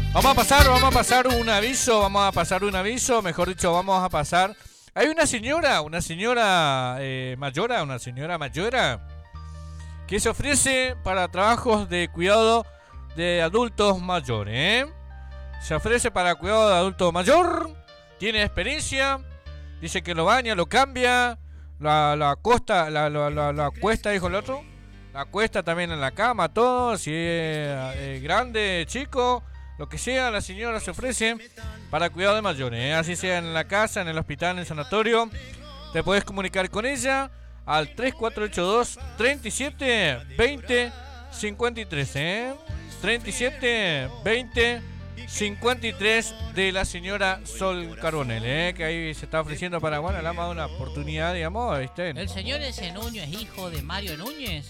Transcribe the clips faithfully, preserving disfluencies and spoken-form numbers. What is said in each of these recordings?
Vamos a pasar, vamos a pasar un aviso, vamos a pasar un aviso, mejor dicho, vamos a pasar. Hay una señora, una señora eh, mayora, una señora mayora que se ofrece para trabajos de cuidado de adultos mayores, ¿eh? Se ofrece para cuidado de adulto mayor, tiene experiencia, dice que lo baña, lo cambia, la, la acosta, la, la, la, la acuesta, dijo el otro, la acuesta también en la cama, todo, si es eh, grande, chico, lo que sea, la señora se ofrece para cuidado de mayores, ¿eh? Así sea en la casa, en el hospital, en el sanatorio, te puedes comunicar con ella al tres cuatro ocho dos, tres siete, dos cero, cinco tres, ¿eh? treinta y siete, veinte, cincuenta y tres de la señora Sol Carbonell, ¿eh? Que ahí se está ofreciendo para, bueno, le ha dado una oportunidad, digamos, ¿viste? ¿El señor ese Núñez es hijo de Mario Núñez?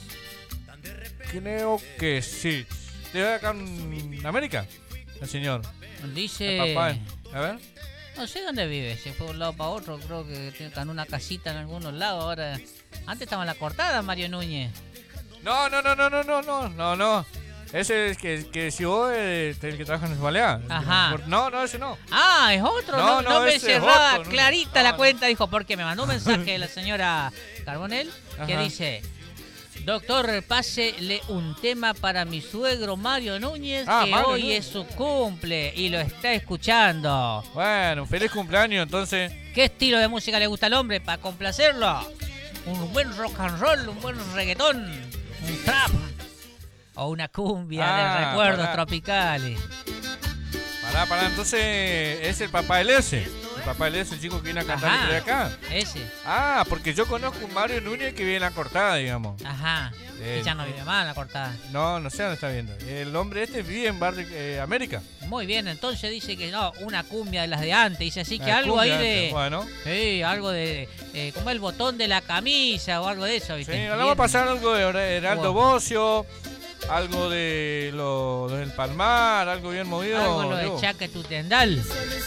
Creo que sí. ¿De acá en América? El señor. Dice... El papá, a ver. No sé dónde vive, se fue de un lado para otro, creo que tiene una casita en algunos lados ahora. Antes estaba en la cortada Mario Núñez. No, no, no, no, no, no, no, no, no. Ese es que, que si vos, eh, el que trabaja en el Balear. Ajá. No, no, ese no. Ah, es otro. No, No, no, no me ese es cerraba otro, no. clarita No, la no. cuenta, dijo, porque me mandó un mensaje la señora Carbonell que Ajá. dice: doctor, pásele un tema para mi suegro Mario Núñez, Ah, que Mario hoy Núñez. es su cumple y lo está escuchando. Bueno, feliz cumpleaños, entonces. ¿Qué estilo de música le gusta al hombre para complacerlo? Un buen rock and roll, un buen reggaetón, un trap o una cumbia Ah, de recuerdos pará. tropicales. Pará, pará, entonces es el papá del S. El papá del S, el chico que viene a cantar Ajá. de acá. Ese, Ah, porque yo conozco un Mario Núñez que vive en la cortada, digamos. ajá. Eh, Y ya no vive más en la cortada. No, no sé dónde está viendo. El hombre este vive en Barrio eh, América. Muy bien, entonces dice que no, una cumbia de las de antes. Dice así que Ah, algo cumbia, ahí de. Bueno, Sí, algo de. Eh, como el botón de la camisa o algo de eso, sí, ¿viste? ahora vamos a pasar algo de Heraldo Wow. Bocio, algo de lo del Palmar, algo bien movido. Algo lo de Diego. Chaque tu tendal.